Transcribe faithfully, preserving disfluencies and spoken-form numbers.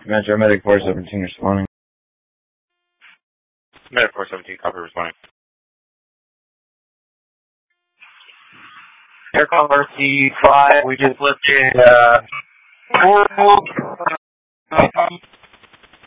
Metro Medic four seventeen responding. Medic four seventeen, copy responding. Aircom R C five, we just lifted, uh, four,